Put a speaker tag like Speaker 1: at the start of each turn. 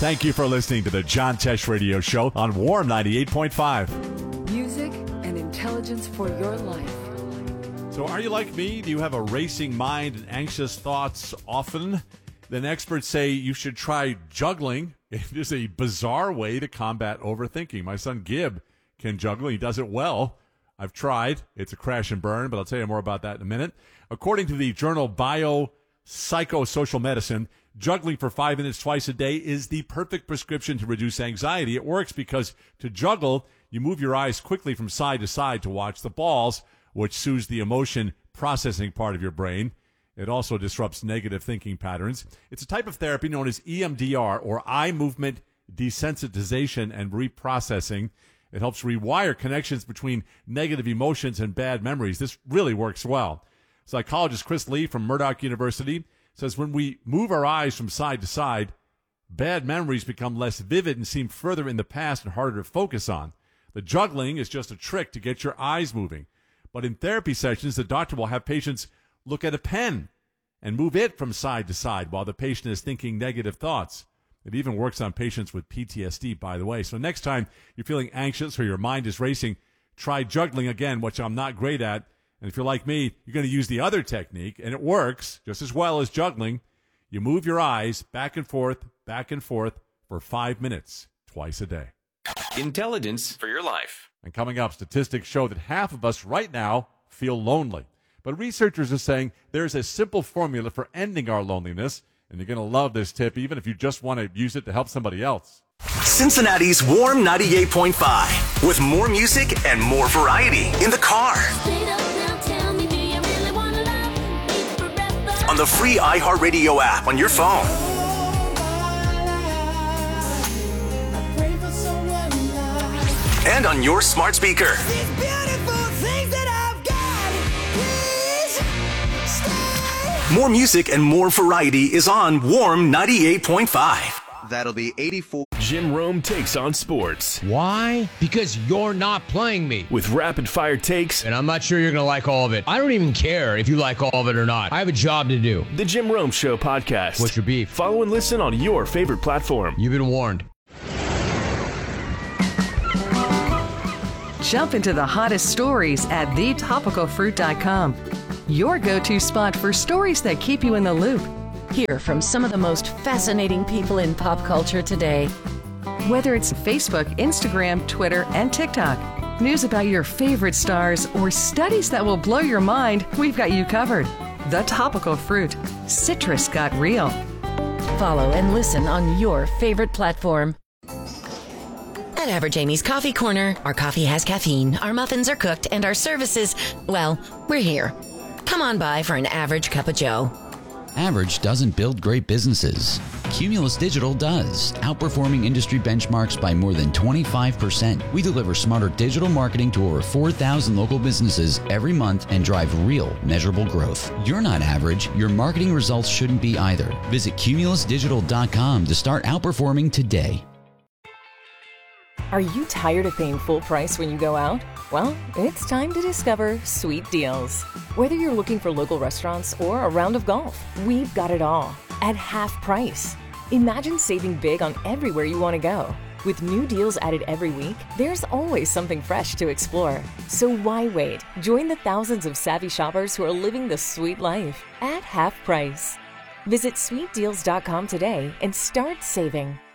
Speaker 1: Thank you for listening to the John Tesh Radio Show on Warm 98.5.
Speaker 2: Music and intelligence for your life.
Speaker 1: So are you like me? Do you have a racing mind and anxious thoughts often? Then experts say you should try juggling. It is a bizarre way to combat overthinking. My son Gib can juggle. He does it well. I've tried. It's a crash and burn, but I'll tell you more about that in a minute. According to the journal Biopsychosocial Medicine, juggling for 5 minutes twice a day is the perfect prescription to reduce anxiety. It works because to juggle, you move your eyes quickly from side to side to watch the balls, which soothes the emotion processing part of your brain. It also disrupts negative thinking patterns. It's a type of therapy known as EMDR, or eye movement desensitization and reprocessing. It helps rewire connections between negative emotions and bad memories. This really works well. Psychologist Chris Lee from Murdoch University says when we move our eyes from side to side, bad memories become less vivid and seem further in the past and harder to focus on. The juggling is just a trick to get your eyes moving. But in therapy sessions, the doctor will have patients look at a pen and move it from side to side while the patient is thinking negative thoughts. It even works on patients with PTSD, by the way. So next time you're feeling anxious or your mind is racing, try juggling again, which I'm not great at. And if you're like me, you're going to use the other technique, and it works just as well as juggling. You move your eyes back and forth for 5 minutes twice a day.
Speaker 3: Intelligence for your life.
Speaker 1: And coming up, statistics show that half of us right now feel lonely. But researchers are saying there's a simple formula for ending our loneliness, and you're going to love this tip, even if you just want to use it to help somebody else.
Speaker 4: Cincinnati's Warm 98.5, with more music and more variety in the car, on the free iHeartRadio app on your phone, and on your smart speaker. More music and more variety is on Warm 98.5.
Speaker 5: That'll be 84.
Speaker 3: Jim Rome takes on sports.
Speaker 6: Why? Because you're not playing me.
Speaker 3: With rapid fire takes.
Speaker 6: And I'm not sure you're going to like all of it. I don't even care if you like all of it or not. I have a job to do.
Speaker 3: The Jim Rome Show podcast.
Speaker 6: What's your beef?
Speaker 3: Follow and listen on your favorite platform.
Speaker 6: You've been warned.
Speaker 7: Jump into the hottest stories at thetopicalfruit.com. Your go-to spot for stories that keep you in the loop.
Speaker 8: Hear from some of the most fascinating people in pop culture today.
Speaker 7: Whether it's Facebook, Instagram, Twitter, and TikTok, news about your favorite stars, or studies that will blow your mind, we've got you covered. The Topical Fruit. Citrus got real.
Speaker 8: Follow and listen on your favorite platform. At Average Amy's Coffee Corner, our coffee has caffeine, our muffins are cooked, and our services, well, we're here. Come on by for an average cup of joe.
Speaker 9: Average doesn't build great businesses. Cumulus Digital does, outperforming industry benchmarks by more than 25%. We deliver smarter digital marketing to over 4,000 local businesses every month and drive real, measurable growth. You're not average. Your marketing results shouldn't be either. Visit cumulusdigital.com to start outperforming today.
Speaker 10: Are you tired of paying full price when you go out? Well, it's time to discover Sweet Deals. Whether you're looking for local restaurants or a round of golf, we've got it all at half price. Imagine saving big on everywhere you want to go. With new deals added every week, there's always something fresh to explore. So why wait? Join the thousands of savvy shoppers who are living the sweet life at half price. Visit sweetdeals.com today and start saving.